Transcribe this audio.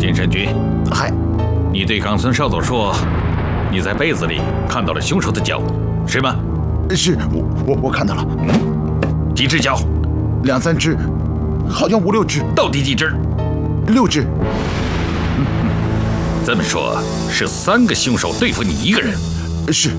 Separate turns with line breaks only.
金神君，
嗨，
你对冈村少佐说，你在被子里看到了凶手的脚，是吗？
是我看到了，
几只脚
？2、3只，好像5、6只。
到底几只
？6只。
这么说，是3个凶手对付你一个人？
是。